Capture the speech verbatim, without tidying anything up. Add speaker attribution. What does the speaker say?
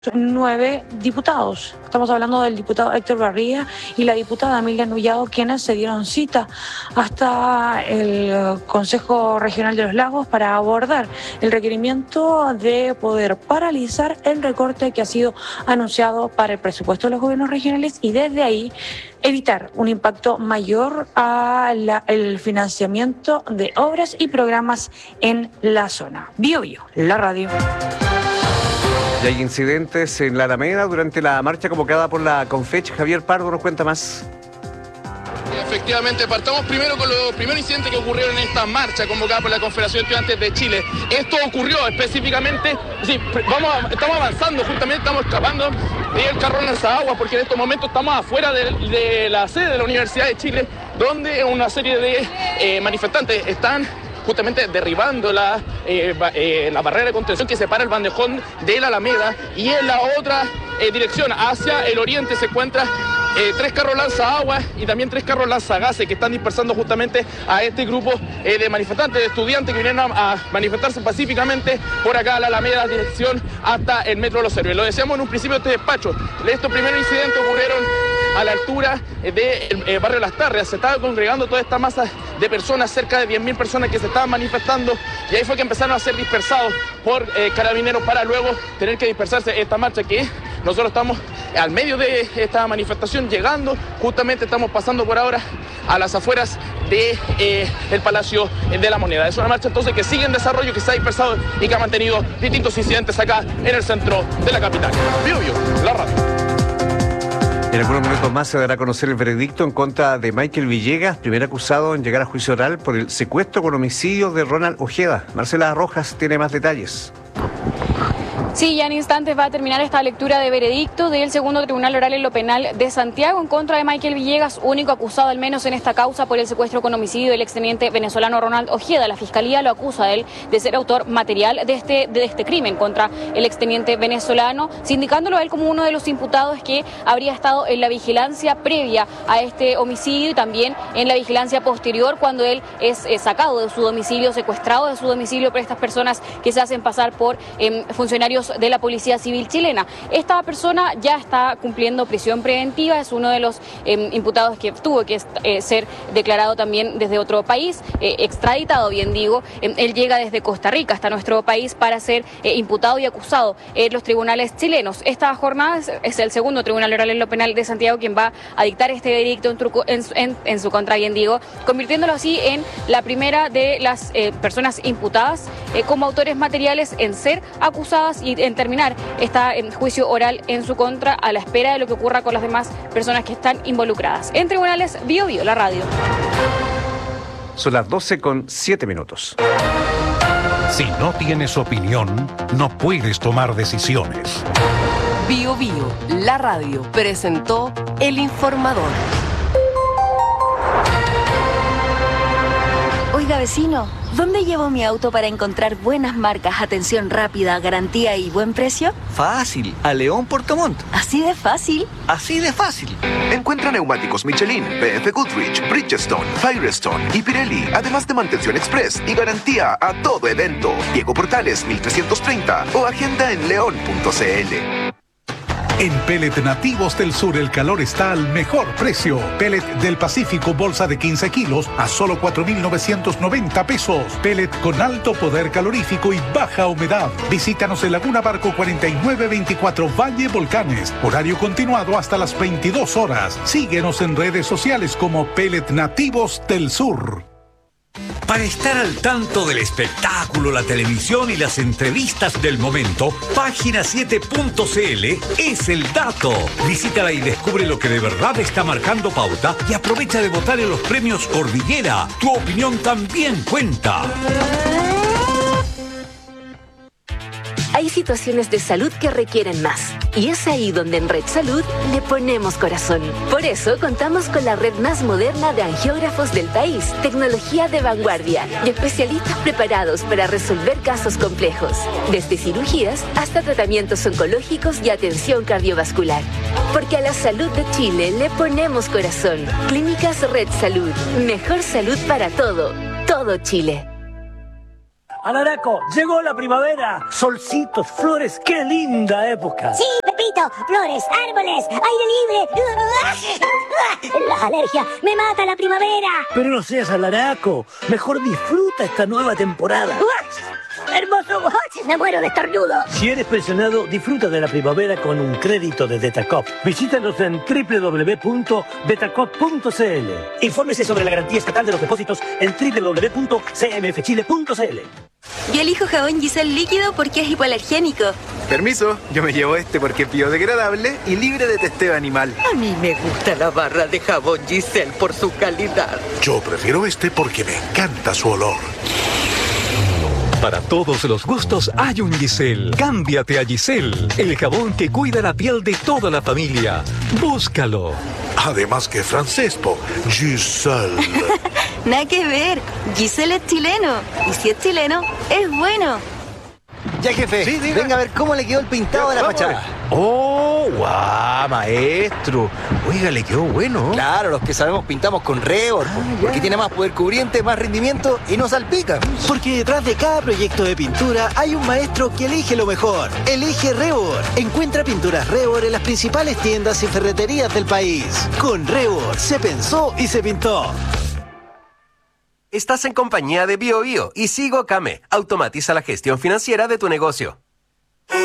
Speaker 1: nueve diputados. Estamos hablando del diputado Héctor Barría y la diputada Emilia Nullado, quienes se dieron cita hasta el Consejo Regional de los Lagos para abordar el requerimiento de poder paralizar el recorte que ha sido anunciado para el presupuesto de los gobiernos regionales y desde ahí evitar un impacto mayor al financiamiento de obras y programas en la zona. Bio Bio, la radio.
Speaker 2: Y hay incidentes en la Alameda durante la marcha convocada por la Confech. Javier Pardo nos cuenta más.
Speaker 3: Efectivamente, partamos primero con los primeros incidentes que ocurrieron en esta marcha convocada por la Confederación de Estudiantes de Chile. Esto ocurrió específicamente, sí, vamos a, estamos avanzando, justamente estamos escapando del carro lanzaagua porque en estos momentos estamos afuera de, de la sede de la Universidad de Chile, donde una serie de eh, manifestantes están justamente derribando la, eh, eh, la barrera de contención que separa el bandejón de la Alameda, y en la otra eh, dirección, hacia el oriente, se encuentra eh, tres carros lanzaagua y también tres carros lanzagases que están dispersando justamente a este grupo eh, de manifestantes, de estudiantes que vienen a, a manifestarse pacíficamente por acá a la Alameda, dirección hasta el Metro Los Héroes. Lo decíamos en un principio de este despacho, estos primeros incidentes ocurrieron a la altura del de, eh, barrio Las Tarrias. Se estaba congregando toda esta masa de personas, cerca de diez mil personas que se estaban manifestando, y ahí fue que empezaron a ser dispersados por eh, carabineros para luego tener que dispersarse esta marcha, que nosotros estamos al medio de esta manifestación llegando, justamente estamos pasando por ahora a las afueras de eh, el Palacio de la Moneda. Es una marcha entonces que sigue en desarrollo, que se ha dispersado y que ha mantenido distintos incidentes acá en el centro de la capital. Bio Bio, la radio.
Speaker 2: En algunos minutos más se dará a conocer el veredicto en contra de Michael Villegas, primer acusado en llegar a juicio oral por el secuestro con homicidio de Ronald Ojeda. Marcela Rojas tiene más detalles.
Speaker 4: Sí, ya en instantes va a terminar esta lectura de veredicto del segundo tribunal oral en lo penal de Santiago en contra de Michael Villegas, único acusado al menos en esta causa por el secuestro con homicidio del exteniente venezolano Ronald Ojeda. La fiscalía lo acusa a él de ser autor material de este, de este crimen contra el exteniente venezolano, sindicándolo a él como uno de los imputados que habría estado en la vigilancia previa a este homicidio y también en la vigilancia posterior cuando él es eh, sacado de su domicilio, secuestrado de su domicilio por estas personas que se hacen pasar por eh, funcionarios de la Policía Civil chilena. Esta persona ya está cumpliendo prisión preventiva, es uno de los eh, imputados que tuvo que eh, ser declarado también desde otro país, eh, extraditado, bien digo. Eh, él llega desde Costa Rica hasta nuestro país para ser eh, imputado y acusado en los tribunales chilenos. Esta jornada es, es el segundo tribunal oral en lo penal de Santiago quien va a dictar este veredicto en, truco, en, en, en su contra, bien digo, convirtiéndolo así en la primera de las eh, personas imputadas eh, como autores materiales en ser acusadas y en terminar está en juicio oral en su contra a la espera de lo que ocurra con las demás personas que están involucradas. En tribunales, Bio Bio, la radio.
Speaker 2: Son las doce con siete minutos.
Speaker 5: Si no tienes opinión, no puedes tomar decisiones.
Speaker 6: Bio Bio, la radio, presentó El Informador.
Speaker 7: Oiga, vecino, ¿dónde llevo mi auto para encontrar buenas marcas, atención rápida, garantía y buen precio?
Speaker 8: Fácil, a León Puerto Montt.
Speaker 7: ¿Así de fácil?
Speaker 8: Así de fácil.
Speaker 9: Encuentra neumáticos Michelin, B F Goodrich, Bridgestone, Firestone y Pirelli, además de mantención express y garantía a todo evento. Diego Portales mil trescientos treinta o agenda en león punto c l.
Speaker 5: En Pellet Nativos del Sur el calor está al mejor precio. Pellet del Pacífico bolsa de quince kilos a solo cuatro mil novecientos noventa pesos. Pellet con alto poder calorífico y baja humedad. Visítanos en Laguna Barco cuarenta y nueve veinticuatro Valle Volcanes. Horario continuado hasta las veintidós horas. Síguenos en redes sociales como Pellet Nativos del Sur.
Speaker 10: Para estar al tanto del espectáculo, la televisión y las entrevistas del momento, página siete punto c l es el dato. Visítala y descubre lo que de verdad está marcando pauta y aprovecha de votar en los premios Cordillera. Tu opinión también cuenta.
Speaker 11: Hay situaciones de salud que requieren más. Y es ahí donde en Red Salud le ponemos corazón. Por eso contamos con la red más moderna de angiógrafos del país, tecnología de vanguardia y especialistas preparados para resolver casos complejos, desde cirugías hasta tratamientos oncológicos y atención cardiovascular. Porque a la salud de Chile le ponemos corazón. Clínicas Red Salud. Mejor salud para todo. Todo Chile.
Speaker 12: Alaraco, llegó la primavera. Solcitos, flores, qué linda época.
Speaker 13: Sí, Pepito, flores, árboles, aire libre. La alergia me mata la primavera.
Speaker 12: Pero no seas alaraco, mejor disfruta esta nueva temporada.
Speaker 13: Hermoso, me muero de estornudo.
Speaker 12: Si eres pensionado, disfruta de la primavera con un crédito de Detacop. Visítanos en doble u doble u doble u punto detacop punto c l. Infórmese sobre la garantía estatal de los depósitos en doble u doble u doble u punto c m f chile punto c l.
Speaker 7: Yo elijo jabón Giselle líquido porque es hipoalergénico.
Speaker 14: Permiso, yo me llevo este porque es biodegradable y libre de testeo animal.
Speaker 15: A mí me gusta la barra de jabón Giselle por su calidad.
Speaker 5: Yo prefiero este porque me encanta su olor.
Speaker 16: Para todos los gustos hay un Giselle. Cámbiate a Giselle, el jabón que cuida la piel de toda la familia. Búscalo.
Speaker 5: Además que francés, po. Giselle.
Speaker 7: Nada que ver. Giselle es chileno. Y si es chileno, es bueno.
Speaker 8: Ya, jefe, sí, venga a ver cómo le quedó el pintado de la fachada.
Speaker 17: ¡Oh, guau, maestro! Oiga, le quedó bueno.
Speaker 8: Claro, los que sabemos pintamos con Rebord, ah, porque tiene más poder cubriente, más rendimiento y no salpica.
Speaker 17: Porque detrás de cada proyecto de pintura hay un maestro que elige lo mejor. Elige Rebord. Encuentra pinturas Rebord en las principales tiendas y ferreterías del país. Con Rebord se pensó y se pintó.
Speaker 18: Estás en compañía de BioBio y Sigo Kame. Automatiza la gestión financiera de tu negocio.